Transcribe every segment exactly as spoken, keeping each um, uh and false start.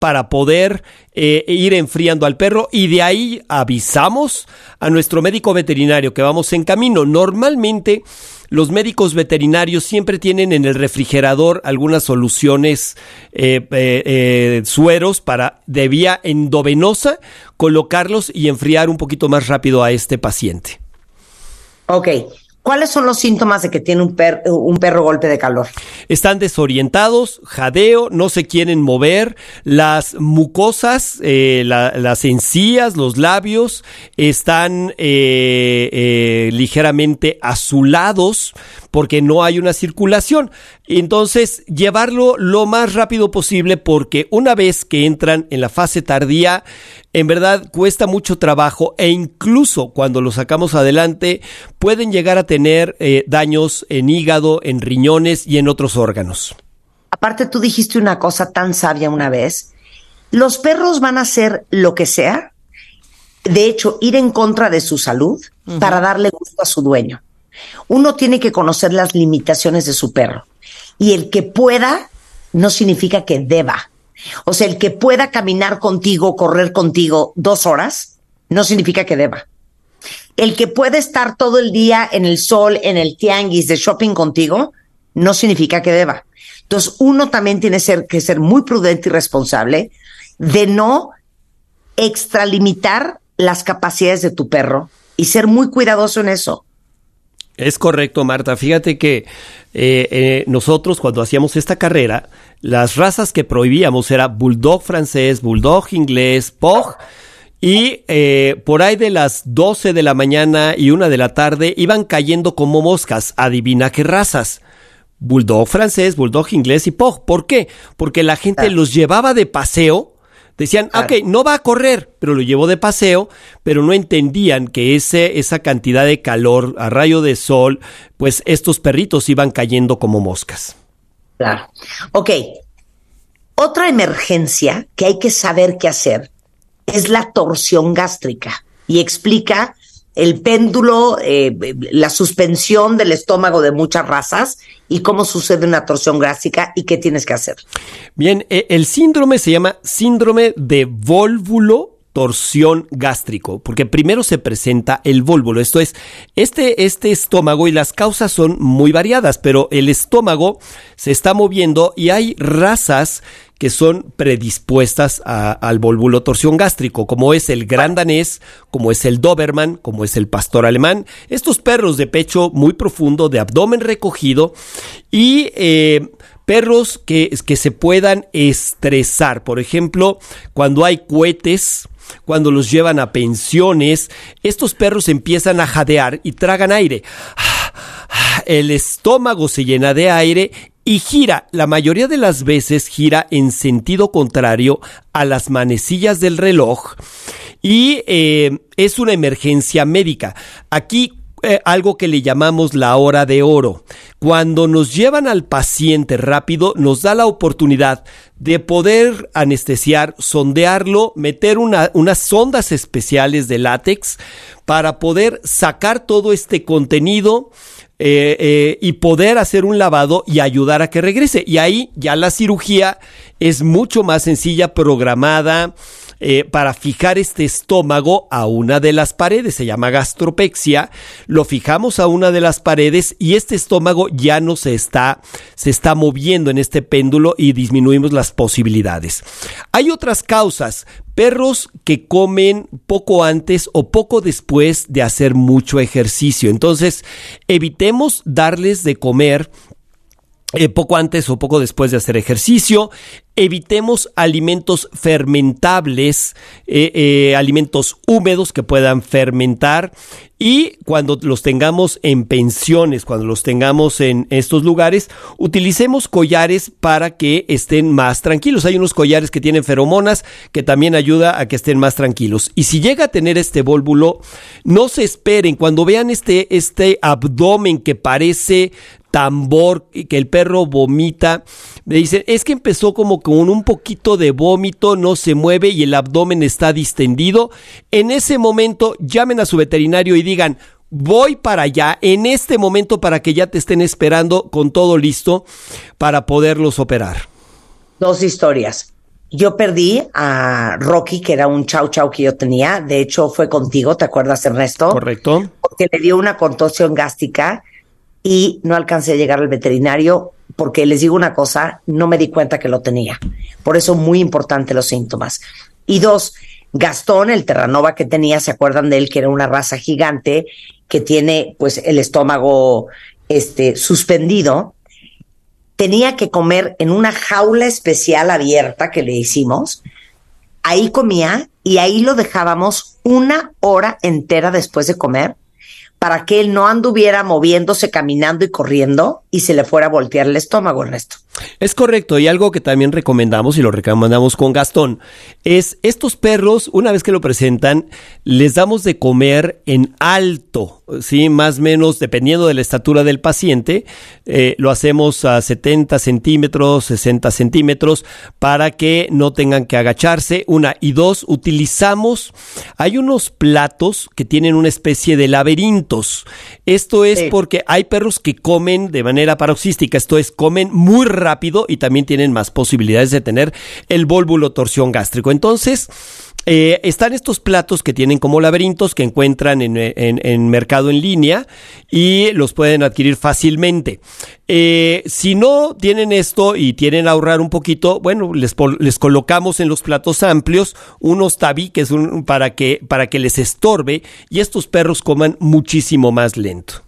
para poder eh, ir enfriando al perro, y de ahí avisamos a nuestro médico veterinario que vamos en camino. Normalmente los médicos veterinarios siempre tienen en el refrigerador algunas soluciones, eh, eh, eh, sueros para de vía endovenosa colocarlos y enfriar un poquito más rápido a este paciente. Ok. ¿Cuáles son los síntomas de que tiene un, per- un perro golpe de calor? Están desorientados, jadeo, no se quieren mover, las mucosas, eh, la, las encías, los labios están eh, eh, ligeramente azulados porque no hay una circulación. Entonces, llevarlo lo más rápido posible, porque una vez que entran en la fase tardía, en verdad cuesta mucho trabajo, e incluso cuando lo sacamos adelante pueden llegar a tener eh, daños en hígado, en riñones y en otros órganos. Aparte, tú dijiste una cosa tan sabia una vez. Los perros van a hacer lo que sea, de hecho, ir en contra de su salud uh-huh. para darle gusto a su dueño. Uno tiene que conocer las limitaciones de su perro. Y el que pueda no significa que deba. O sea, el que pueda caminar contigo, correr contigo dos horas, no significa que deba. El que pueda estar todo el día en el sol, en el tianguis de shopping contigo, no significa que deba. Entonces, uno también tiene ser, que ser muy prudente y responsable de no extralimitar las capacidades de tu perro y ser muy cuidadoso en eso. Es correcto, Marta. Fíjate que eh, eh, nosotros cuando hacíamos esta carrera, las razas que prohibíamos era bulldog francés, bulldog inglés, pug, y eh, por ahí de las doce de la mañana y una de la tarde iban cayendo como moscas. Adivina qué razas. Bulldog francés, bulldog inglés y pug. ¿Por qué? Porque la gente ah. los llevaba de paseo. Decían, claro. ok, no va a correr, pero lo llevó de paseo, pero no entendían que ese, esa cantidad de calor a rayo de sol, pues estos perritos iban cayendo como moscas. Claro. Ok. Otra emergencia que hay que saber qué hacer es la torsión gástrica. Y explica el péndulo, eh, la suspensión del estómago de muchas razas y cómo sucede una torsión gástrica y qué tienes que hacer. Bien, eh, el síndrome se llama síndrome de vólvulo torsión gástrico, porque primero se presenta el vólvulo, esto es, este, este estómago, y las causas son muy variadas, pero el estómago se está moviendo y hay razas que son predispuestas a, al vólvulo torsión gástrico, como es el gran danés, como es el doberman, como es el pastor alemán, estos perros de pecho muy profundo, de abdomen recogido, y eh, perros que, que se puedan estresar. Por ejemplo, cuando hay cohetes, cuando los llevan a pensiones, estos perros empiezan a jadear y tragan aire. El estómago se llena de aire y gira, la mayoría de las veces gira en sentido contrario a las manecillas del reloj, y eh, es una emergencia médica. Aquí eh, algo que le llamamos la hora de oro. Cuando nos llevan al paciente rápido, nos da la oportunidad de poder anestesiar, sondearlo, meter una, unas sondas especiales de látex para poder sacar todo este contenido, Eh, eh, y poder hacer un lavado y ayudar a que regrese. Y ahí ya la cirugía es mucho más sencilla, programada eh, para fijar este estómago a una de las paredes. Se llama gastropexia. Lo fijamos a una de las paredes y este estómago ya no se está, se está moviendo en este péndulo y disminuimos las posibilidades. Hay otras causas. Perros que comen poco antes o poco después de hacer mucho ejercicio. Entonces, evitemos darles de comer eh, poco antes o poco después de hacer ejercicio. Evitemos alimentos fermentables, eh, eh, alimentos húmedos que puedan fermentar. Y cuando los tengamos en pensiones, cuando los tengamos en estos lugares, utilicemos collares para que estén más tranquilos. Hay unos collares que tienen feromonas que también ayuda a que estén más tranquilos. Y si llega a tener este vólvulo, no se esperen. Cuando vean este, este abdomen que parece tambor, que el perro vomita, me dicen, es que empezó como con un poquito de vómito, no se mueve y el abdomen está distendido. En ese momento llamen a su veterinario y digan, voy para allá en este momento, para que ya te estén esperando con todo listo para poderlos operar. Dos historias. Yo perdí a Rocky, que era un chau chau que yo tenía. De hecho, fue contigo, ¿te acuerdas, Ernesto? Correcto. Porque le dio una contusión gástrica y no alcancé a llegar al veterinario porque les digo una cosa, no me di cuenta que lo tenía. Por eso muy importante los síntomas. Y dos, Gastón, el Terranova que tenía, ¿se acuerdan de él? Que era una raza gigante que tiene pues el estómago este, suspendido. Tenía que comer en una jaula especial abierta que le hicimos. Ahí comía y ahí lo dejábamos una hora entera después de comer para que él no anduviera moviéndose, caminando y corriendo y se le fuera a voltear el estómago, Ernesto. Es correcto, y algo que también recomendamos, y lo recomendamos con Gastón, es estos perros, una vez que lo presentan, les damos de comer en alto, ¿sí? Más o menos, dependiendo de la estatura del paciente, eh, lo hacemos a setenta centímetros, sesenta centímetros, para que no tengan que agacharse, una. Y dos, utilizamos, hay unos platos que tienen una especie de laberintos. Esto es sí. porque hay perros que comen de manera paroxística, esto es, comen muy rápido, rápido y también tienen más posibilidades de tener el vólvulo torsión gástrico. Entonces, eh, están estos platos que tienen como laberintos que encuentran en, en, en mercado en línea y los pueden adquirir fácilmente. Eh, si no tienen esto y quieren ahorrar un poquito, bueno, les, les colocamos en los platos amplios unos tabiques un, para, que, para que les estorbe y estos perros coman muchísimo más lento.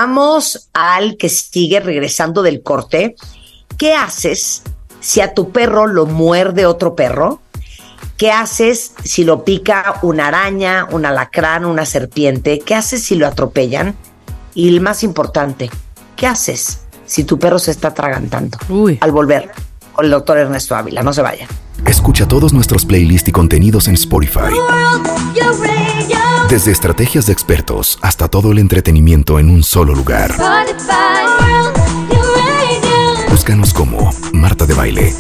Vamos al que sigue regresando del corte. ¿Qué haces si a tu perro lo muerde otro perro? ¿Qué haces si lo pica una araña, un alacrán, una serpiente? ¿Qué haces si lo atropellan? Y el más importante, ¿qué haces si tu perro se está atragantando? Uy. Al volver con el doctor Ernesto Ávila. No se vayan. Escucha todos nuestros playlists y contenidos en Spotify. Desde estrategias de expertos hasta todo el entretenimiento en un solo lugar. Búscanos como Marta de Baile.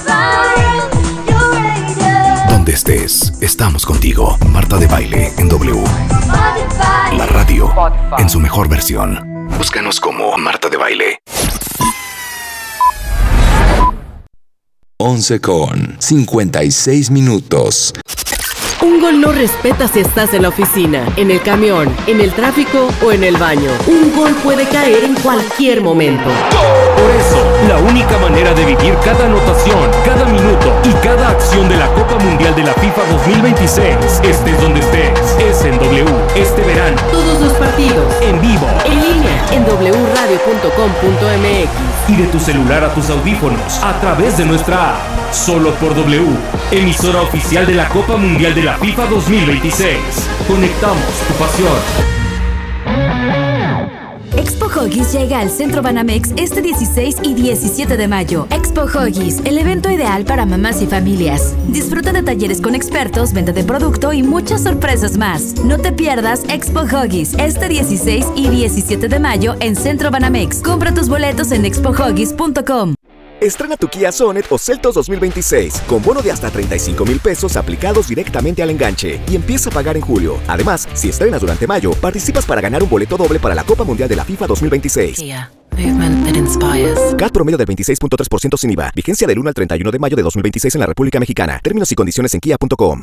Donde estés, estamos contigo. Marta de Baile en W. La radio en su mejor versión. Búscanos como Marta de Baile. once con cincuenta y seis minutos. Un gol no respeta si estás en la oficina, en el camión, en el tráfico o en el baño. Un gol puede caer en cualquier momento. Por eso, la única manera de vivir cada anotación, cada minuto y cada acción de la Copa Mundial de la FIFA dos mil veintiséis, estés donde estés, es en W este verano. Todos los partidos, en vivo, en línea, en doble u radio punto com punto m x y de tu celular a tus audífonos a través de nuestra app. Solo por W, emisora oficial de la Copa Mundial de la FIFA dos mil veintiséis. Conectamos tu pasión. Expo Huggies llega al Centro Banamex este dieciséis y diecisiete de mayo. Expo Huggies, el evento ideal para mamás y familias. Disfruta de talleres con expertos, venta de producto y muchas sorpresas más. No te pierdas Expo Huggies este dieciséis y diecisiete de mayo en Centro Banamex. Compra tus boletos en expo huggies punto com. Estrena tu Kia Sonet o Seltos dos mil veintiséis con bono de hasta treinta y cinco mil pesos aplicados directamente al enganche y empieza a pagar en julio. Además, si estrenas durante mayo, participas para ganar un boleto doble para la Copa Mundial de la FIFA dos mil veintiséis. Kia, movement that inspires. C A T promedio del veintiséis punto tres por ciento sin I V A. Vigencia del uno al treinta y uno de mayo de dos mil veintiséis en la República Mexicana. Términos y condiciones en kia punto com.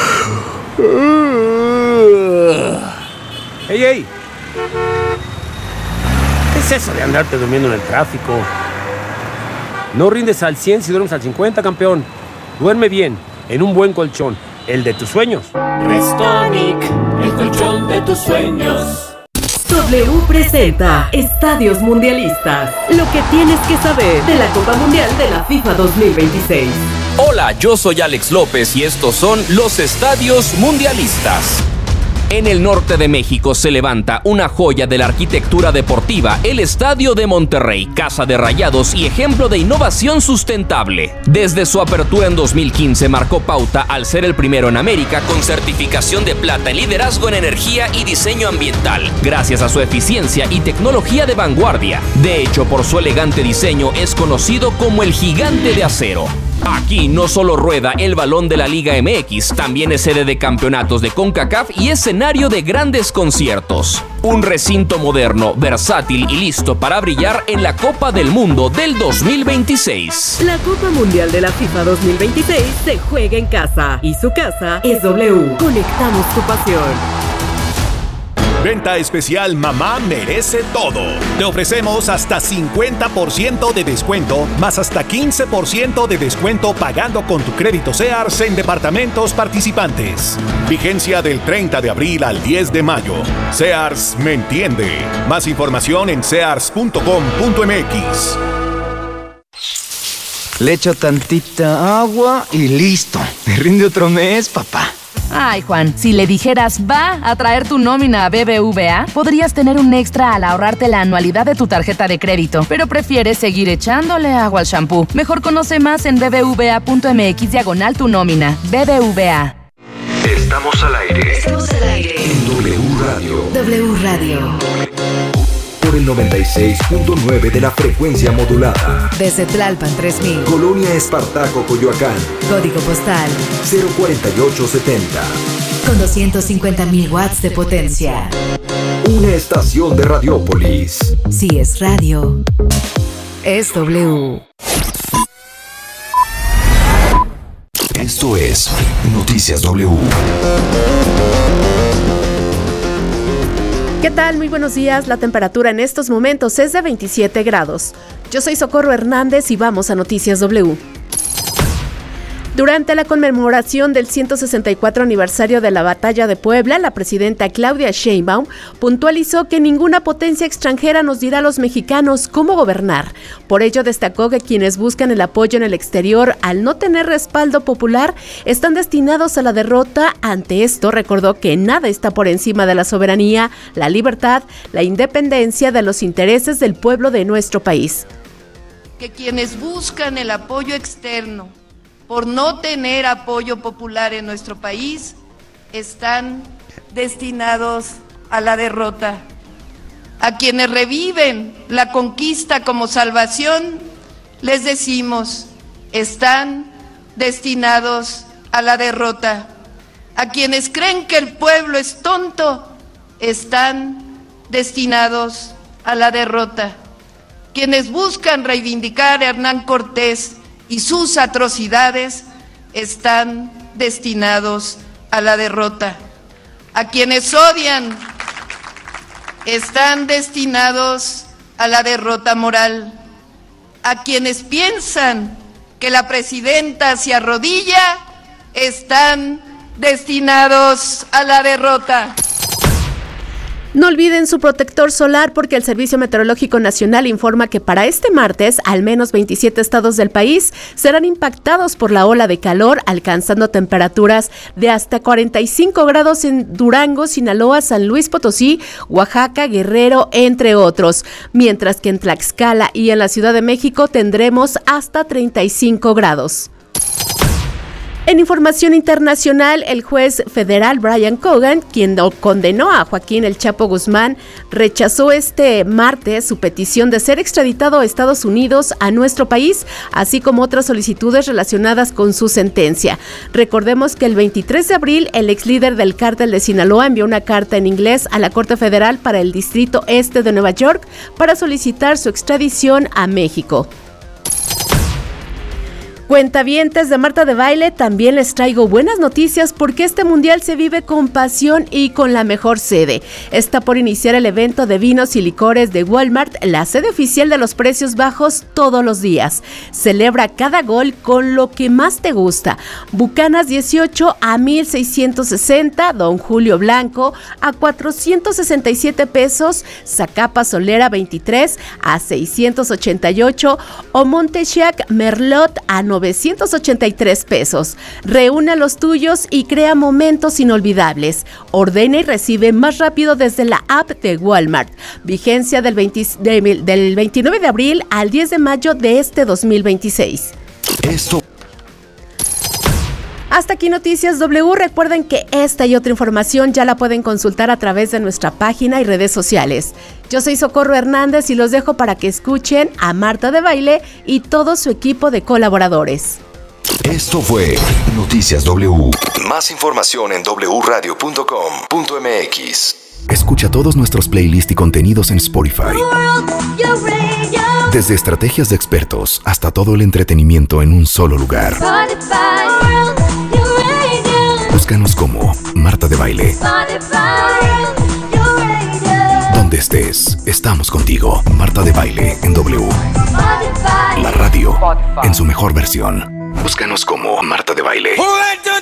¡Ey, ey! ¿Qué es eso de andarte durmiendo en el tráfico? No rindes al cien si duermes al cincuenta, campeón. Duerme bien, en un buen colchón, el de tus sueños. Restonic, el colchón de tus sueños. W presenta Estadios Mundialistas. Lo que tienes que saber de la Copa Mundial de la FIFA dos mil veintiséis. Hola, yo soy Alex López y estos son los Estadios Mundialistas. En el norte de México se levanta una joya de la arquitectura deportiva, el Estadio de Monterrey, casa de Rayados y ejemplo de innovación sustentable. Desde su apertura en dos mil quince marcó pauta al ser el primero en América con certificación de plata en liderazgo en energía y diseño ambiental, gracias a su eficiencia y tecnología de vanguardia. De hecho, por su elegante diseño es conocido como el Gigante de Acero. Aquí no solo rueda el balón de la Liga M X, también es sede de campeonatos de CONCACAF y escenario de grandes conciertos. Un recinto moderno, versátil y listo para brillar en la Copa del Mundo del dos mil veintiséis. La Copa Mundial de la FIFA dos mil veintiséis se juega en casa y su casa es W. Conectamos tu pasión. Venta especial Mamá Merece Todo. Te ofrecemos hasta cincuenta por ciento de descuento, más hasta quince por ciento de descuento pagando con tu crédito Sears en departamentos participantes. Vigencia del treinta de abril al diez de mayo. Sears me entiende. Más información en sears punto com punto m x. Le echo tantita agua y listo. Me rinde otro mes, papá. Ay, Juan, si le dijeras va a traer tu nómina a B B V A, podrías tener un extra al ahorrarte la anualidad de tu tarjeta de crédito, pero prefieres seguir echándole agua al shampoo. Mejor conoce más en bbva punto m x diagonal tu nómina. B B V A. Estamos al aire. Estamos al aire. En W Radio. W Radio. Por el noventa y seis punto nueve de la frecuencia modulada. Desde Tlalpan tres mil. Colonia Espartaco, Coyoacán. Código postal cero cuarenta y ocho setenta. Con doscientos cincuenta mil watts de potencia. Una estación de Radiópolis. Si es radio, es W. Esto es Noticias W. ¿Qué tal? Muy buenos días. La temperatura en estos momentos es de veintisiete grados. Yo soy Socorro Hernández y vamos a Noticias W. Durante la conmemoración del ciento sesenta y cuatro aniversario de la Batalla de Puebla, la presidenta Claudia Sheinbaum puntualizó que ninguna potencia extranjera nos dirá a los mexicanos cómo gobernar. Por ello destacó que quienes buscan el apoyo en el exterior al no tener respaldo popular están destinados a la derrota. Ante esto recordó que nada está por encima de la soberanía, la libertad, la independencia de los intereses del pueblo de nuestro país. Que quienes buscan el apoyo externo por no tener apoyo popular en nuestro país, están destinados a la derrota. A quienes reviven la conquista como salvación, les decimos, están destinados a la derrota. A quienes creen que el pueblo es tonto, están destinados a la derrota. Quienes buscan reivindicar a Hernán Cortés y sus atrocidades están destinados a la derrota. A quienes odian están destinados a la derrota moral. A quienes piensan que la presidenta se arrodilla están destinados a la derrota. No olviden su protector solar porque el Servicio Meteorológico Nacional informa que para este martes al menos veintisiete estados del país serán impactados por la ola de calor, alcanzando temperaturas de hasta cuarenta y cinco grados en Durango, Sinaloa, San Luis Potosí, Oaxaca, Guerrero, entre otros, mientras que en Tlaxcala y en la Ciudad de México tendremos hasta treinta y cinco grados. En información internacional, el juez federal Brian Cogan, quien condenó a Joaquín El Chapo Guzmán, rechazó este martes su petición de ser extraditado a Estados Unidos, a nuestro país, así como otras solicitudes relacionadas con su sentencia. Recordemos que el veintitrés de abril, el ex líder del cártel de Sinaloa envió una carta en inglés a la Corte Federal para el Distrito Este de Nueva York para solicitar su extradición a México. Cuentavientes de Marta de Baile, también les traigo buenas noticias porque este mundial se vive con pasión y con la mejor sede. Está por iniciar el evento de vinos y licores de Walmart, la sede oficial de los precios bajos todos los días. Celebra cada gol con lo que más te gusta. Bucanas dieciocho a mil seiscientos sesenta, Don Julio Blanco a cuatrocientos sesenta y siete pesos, Zacapa Solera veintitrés a seiscientos ochenta y ocho o Montechiac Merlot a novecientos ochenta y tres pesos. Reúne a los tuyos y crea momentos inolvidables. Ordena y recibe más rápido desde la app de Walmart. Vigencia del, veinte, de, del veintinueve de abril al diez de mayo de este dos mil veintiséis. Esto. Hasta aquí Noticias W. Recuerden que esta y otra información ya la pueden consultar a través de nuestra página y redes sociales. Yo soy Socorro Hernández y los dejo para que escuchen a Marta de Baile y todo su equipo de colaboradores. Esto fue Noticias W. Más información en doble u radio punto com punto m x. Escucha todos nuestros playlists y contenidos en Spotify. Desde estrategias de expertos hasta todo el entretenimiento en un solo lugar. Búscanos como Marta de Baile. Donde estés, estamos contigo. Marta de Baile en W. La radio en su mejor versión. Búscanos como Marta de Baile.